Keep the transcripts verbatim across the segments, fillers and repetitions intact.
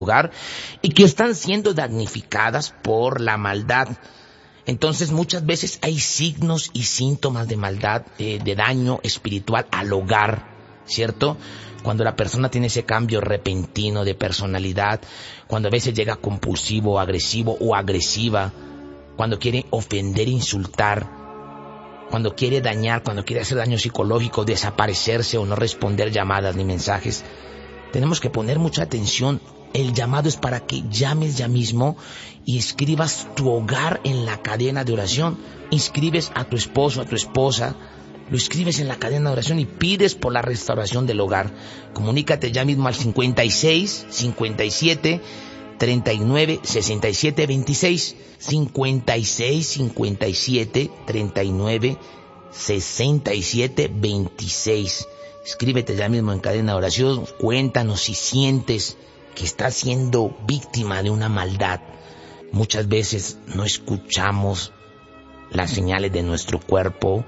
lugar y que están siendo damnificadas por la maldad. Entonces muchas veces hay signos y síntomas de maldad, eh, de daño espiritual al hogar, ¿cierto? Cuando la persona tiene ese cambio repentino de personalidad, cuando a veces llega compulsivo, agresivo o agresiva, cuando quiere ofender, insultar, cuando quiere dañar, cuando quiere hacer daño psicológico, desaparecerse o no responder llamadas ni mensajes. Tenemos que poner mucha atención. El llamado es para que llames ya mismo y escribas tu hogar en la cadena de oración. Inscribes a tu esposo, a tu esposa, lo escribes en la cadena de oración y pides por la restauración del hogar. Comunícate ya mismo al cincuenta y seis, cincuenta y siete, treinta y nueve, sesenta y siete, veintiséis. cincuenta y seis, cincuenta y siete, treinta y nueve, sesenta y siete, veintiséis. Escríbete ya mismo en cadena de oración. Cuéntanos si sientes que estás siendo víctima de una maldad. Muchas veces no escuchamos las señales de nuestro cuerpo,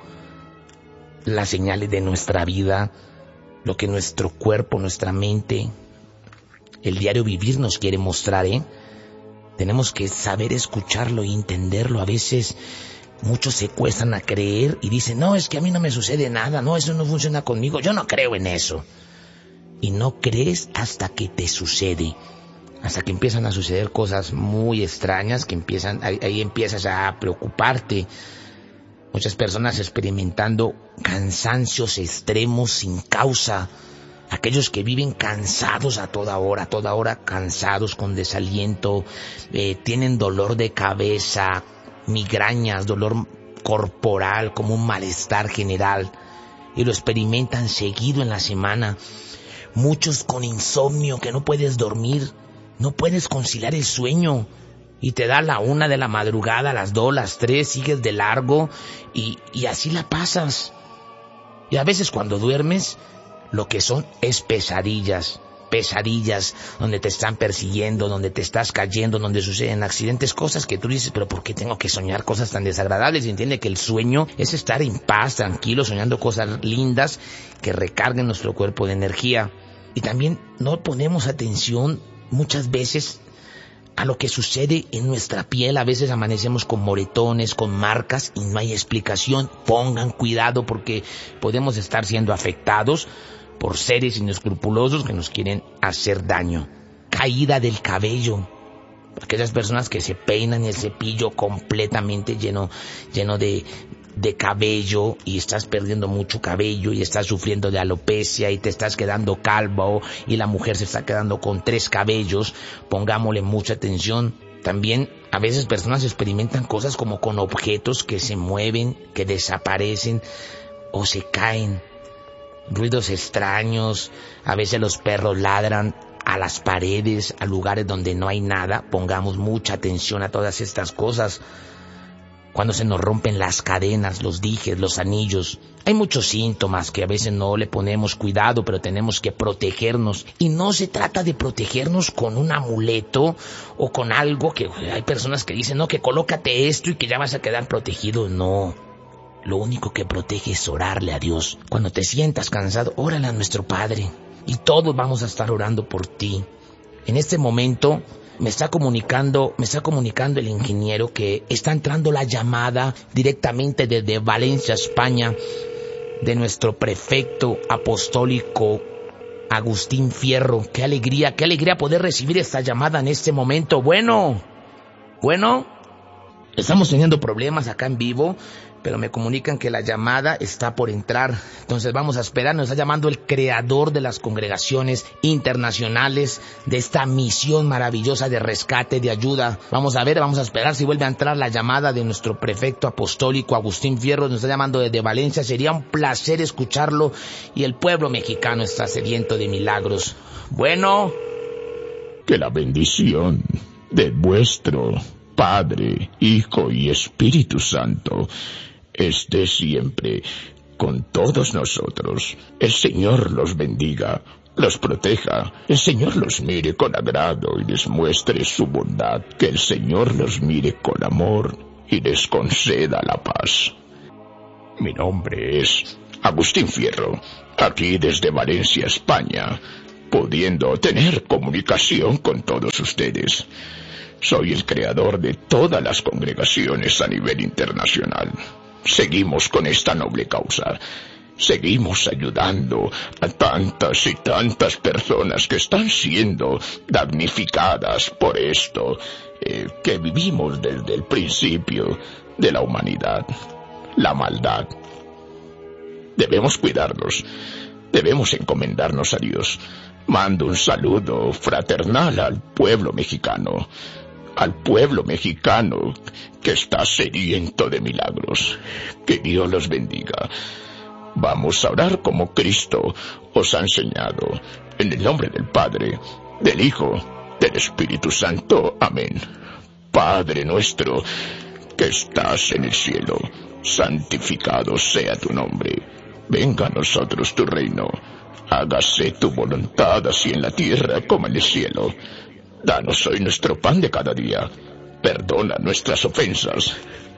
las señales de nuestra vida, lo que nuestro cuerpo, nuestra mente, el diario vivir nos quiere mostrar, ¿eh? Tenemos que saber escucharlo y entenderlo. A veces muchos se cuestan a creer y dicen, no, es que a mí no me sucede nada, no, eso no funciona conmigo, yo no creo en eso. Y no crees hasta que te sucede, hasta que empiezan a suceder cosas muy extrañas, que empiezan, ahí, ahí empiezas a preocuparte. Muchas personas experimentando cansancios extremos sin causa, aquellos que viven cansados a toda hora, a toda hora cansados, con desaliento, eh, tienen dolor de cabeza, migrañas, dolor corporal, como un malestar general, y lo experimentan seguido en la semana. Muchos con insomnio, que no puedes dormir, no puedes conciliar el sueño, y te da la una de la madrugada, las dos, las tres, sigues de largo, y, y así la pasas. Y a veces cuando duermes, lo que son es pesadillas, pesadillas, donde te están persiguiendo, donde te estás cayendo, donde suceden accidentes, cosas que tú dices, pero ¿por qué tengo que soñar cosas tan desagradables? Y entiende que el sueño es estar en paz, tranquilo, soñando cosas lindas que recarguen nuestro cuerpo de energía. Y también no ponemos atención muchas veces a lo que sucede en nuestra piel. A veces amanecemos con moretones, con marcas y no hay explicación. Pongan cuidado porque podemos estar siendo afectados por seres inescrupulosos que nos quieren hacer daño. Caída del cabello. Aquellas personas que se peinan el cepillo completamente lleno, lleno de, de cabello, y estás perdiendo mucho cabello y estás sufriendo de alopecia y te estás quedando calvo, y la mujer se está quedando con tres cabellos. Pongámosle mucha atención. También a veces personas experimentan cosas como con objetos que se mueven, que desaparecen o se caen. Ruidos extraños, a veces los perros ladran a las paredes, a lugares donde no hay nada. Pongamos mucha atención a todas estas cosas. Cuando se nos rompen las cadenas, los dijes, los anillos. Hay muchos síntomas que a veces no le ponemos cuidado, pero tenemos que protegernos. Y no se trata de protegernos con un amuleto o con algo que hay personas que dicen, no, que colócate esto y que ya vas a quedar protegido. No. Lo único que protege es orarle a Dios. Cuando te sientas cansado, órale a nuestro Padre. Y todos vamos a estar orando por ti. En este momento me está comunicando, me está comunicando el ingeniero que está entrando la llamada directamente desde Valencia, España, de nuestro prefecto apostólico Agustín Fierro. Qué alegría, qué alegría poder recibir esta llamada en este momento. Bueno, bueno, estamos teniendo problemas acá en vivo, pero me comunican que la llamada está por entrar. Entonces vamos a esperar. Nos está llamando el creador de las congregaciones internacionales, de esta misión maravillosa de rescate, de ayuda. Vamos a ver, vamos a esperar si vuelve a entrar la llamada de nuestro prefecto apostólico Agustín Fierro. Nos está llamando desde Valencia. Sería un placer escucharlo, y el pueblo mexicano está sediento de milagros. Bueno. Que la bendición de vuestro Padre, Hijo y Espíritu Santo esté siempre con todos nosotros. El Señor los bendiga, los proteja. El Señor los mire con agrado y les muestre su bondad. Que el Señor los mire con amor y les conceda la paz. Mi nombre es Agustín Fierro, aquí desde Valencia, España, pudiendo tener comunicación con todos ustedes. Soy el creador de todas las congregaciones a nivel internacional. Seguimos con esta noble causa. Seguimos ayudando a tantas y tantas personas que están siendo damnificadas por esto eh, que vivimos desde el principio de la humanidad, la maldad. Debemos cuidarnos, debemos encomendarnos a Dios. Mando un saludo fraternal al pueblo mexicano, al pueblo mexicano que está sediento de milagros. Que Dios los bendiga. Vamos a orar como Cristo os ha enseñado, en el nombre del Padre, del Hijo, del Espíritu Santo. Amén. Padre nuestro, que estás en el cielo, santificado sea tu nombre. Venga a nosotros tu reino. Hágase tu voluntad así en la tierra como en el cielo. Danos hoy nuestro pan de cada día. Perdona nuestras ofensas,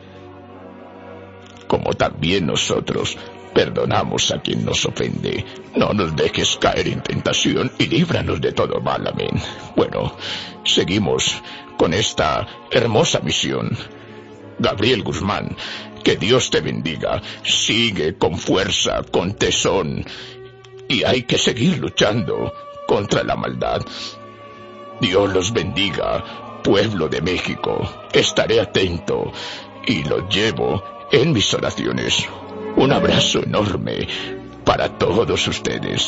como también nosotros perdonamos a quien nos ofende. No nos dejes caer en tentación y líbranos de todo mal. Amén. Bueno, seguimos con esta hermosa misión. Gabriel Guzmán, que Dios te bendiga. Sigue con fuerza, con tesón. Y hay que seguir luchando contra la maldad. Dios los bendiga, pueblo de México. Estaré atento y lo llevo en mis oraciones. Un abrazo enorme para todos ustedes.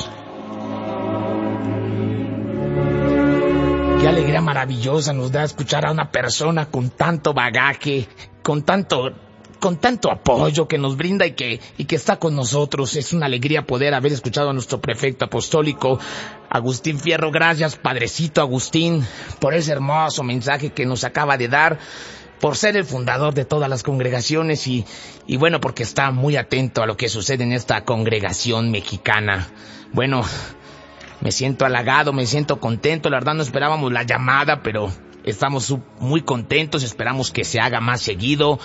Qué alegría maravillosa nos da escuchar a una persona con tanto bagaje, con tanto, con tanto apoyo que nos brinda y que, y que está con nosotros. Es una alegría poder haber escuchado a nuestro prefecto apostólico, Agustín Fierro. Gracias, Padrecito Agustín, por ese hermoso mensaje que nos acaba de dar, por ser el fundador de todas las congregaciones y, y bueno, porque está muy atento a lo que sucede en esta congregación mexicana. Bueno, me siento halagado, me siento contento. La verdad no esperábamos la llamada, pero estamos muy contentos. Esperamos que se haga más seguido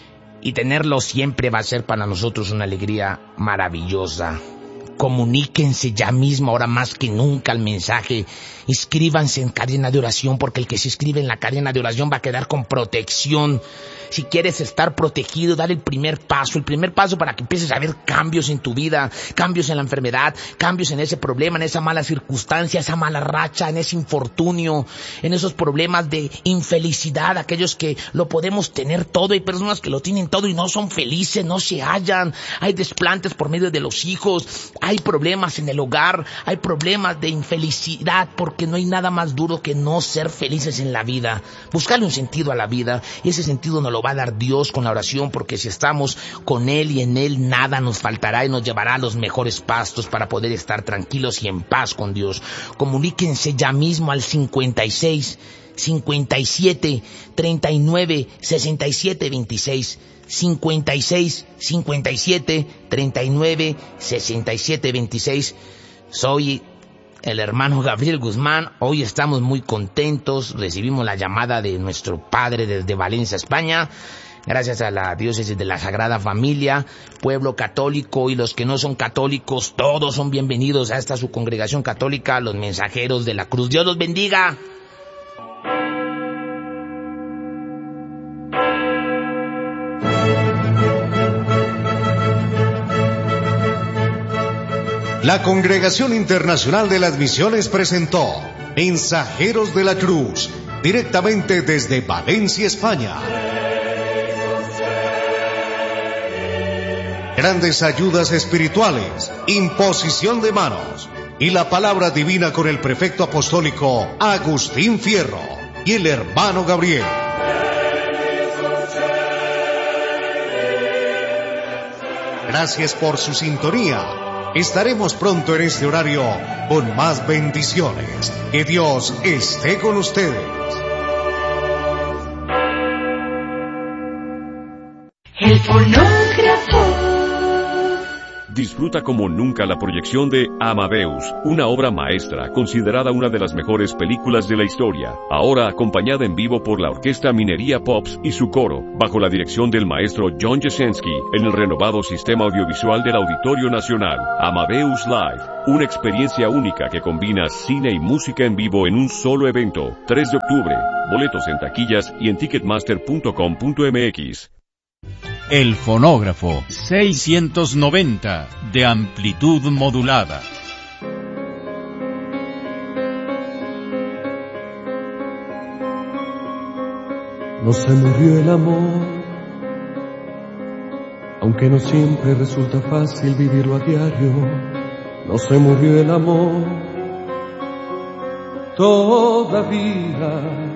y tenerlo siempre va a ser para nosotros una alegría maravillosa. Comuníquense ya mismo, ahora más que nunca, el mensaje. Inscríbanse en cadena de oración, porque el que se inscribe en la cadena de oración va a quedar con protección. Si quieres estar protegido, dale el primer paso, el primer paso para que empieces a ver cambios en tu vida, cambios en la enfermedad, cambios en ese problema, en esa mala circunstancia, esa mala racha, en ese infortunio, en esos problemas de infelicidad, aquellos que lo podemos tener todo. Hay personas que lo tienen todo y no son felices, no se hallan, hay desplantes por medio de los hijos, hay problemas en el hogar, hay problemas de infelicidad, porque no hay nada más duro que no ser felices en la vida. Buscarle un sentido a la vida, y ese sentido nos lo va a dar Dios con la oración, porque si estamos con Él y en Él, nada nos faltará y nos llevará a los mejores pastos para poder estar tranquilos y en paz con Dios. Comuníquense ya mismo al cincuenta y seis, cincuenta y siete, treinta y nueve, sesenta y siete, veintiséis. cincuenta y seis, cincuenta y siete, treinta y nueve, sesenta y siete, veintiséis. Soy el hermano Gabriel Guzmán. Hoy estamos muy contentos. Recibimos la llamada de nuestro padre desde Valencia, España. Gracias a la diócesis de la Sagrada Familia, pueblo católico y los que no son católicos, todos son bienvenidos a esta su congregación católica, los mensajeros de la cruz. Dios los bendiga. La Congregación Internacional de las Misiones presentó Mensajeros de la Cruz, directamente desde Valencia, España. Grandes ayudas espirituales, imposición de manos y la palabra divina con el prefecto apostólico Agustín Fierro y el hermano Gabriel. Gracias por su sintonía. Estaremos pronto en este horario con más bendiciones. Que Dios esté con ustedes. El fonógrafo. Disfruta como nunca la proyección de Amadeus, una obra maestra considerada una de las mejores películas de la historia, ahora acompañada en vivo por la Orquesta Minería Pops y su coro, bajo la dirección del maestro John Jasenski, en el renovado sistema audiovisual del Auditorio Nacional. Amadeus Live, una experiencia única que combina cine y música en vivo en un solo evento. tres de octubre, boletos en taquillas y en ticketmaster punto com punto m x. El fonógrafo seiscientos noventa de amplitud modulada. No se murió el amor, aunque no siempre resulta fácil vivirlo a diario. No se murió el amor, todavía